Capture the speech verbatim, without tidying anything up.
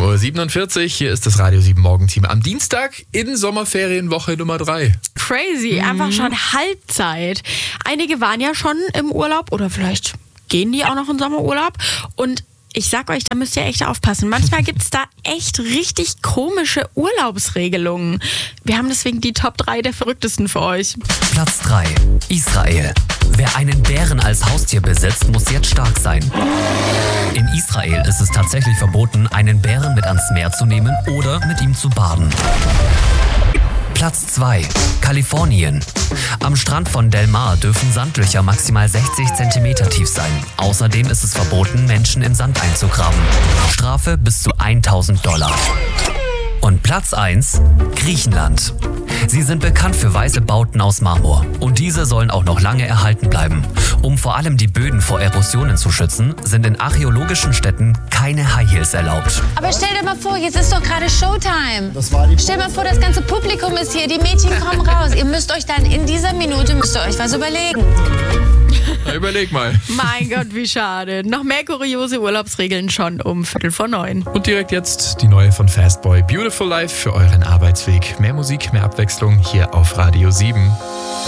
Uhr siebenundvierzig, hier ist das Radio sieben Morgenteam am Dienstag in Sommerferienwoche Nummer drei. Crazy, Mhm. einfach schon Halbzeit. Einige waren ja schon im Urlaub oder vielleicht gehen die auch noch in Sommerurlaub und ich sag euch, da müsst ihr echt aufpassen. Manchmal gibt's da echt richtig komische Urlaubsregelungen. Wir haben deswegen die Top drei der verrücktesten für euch. Platz drei. Israel. Wer einen Bären als Haustier besitzt, muss jetzt stark sein. In Israel ist es tatsächlich verboten, einen Bären mit ans Meer zu nehmen oder mit ihm zu baden. Platz zwei. Kalifornien. Am Strand von Del Mar dürfen Sandlöcher maximal sechzig Zentimeter tief sein. Außerdem ist es verboten, Menschen im Sand einzugraben. Strafe bis zu tausend Dollar. Und Platz eins. Griechenland. Sie sind bekannt für weiße Bauten aus Marmor. Und diese sollen auch noch lange erhalten bleiben. Um vor allem die Böden vor Erosionen zu schützen, sind in archäologischen Städten keine High Heels erlaubt. Aber stell dir mal vor, jetzt ist doch gerade Showtime. Das war die Stell dir mal vor, das ganze Publikum ist hier, die Mädchen kommen raus. Ihr müsst euch dann in dieser Minute, müsst ihr euch was überlegen. Na, überleg mal. Mein Gott, wie schade. Noch mehr kuriose Urlaubsregeln schon um Viertel vor neun. Und direkt jetzt die neue von Fastboy, Beautiful Life für euren Arbeitsweg. Mehr Musik, mehr Abwechslung hier auf Radio sieben.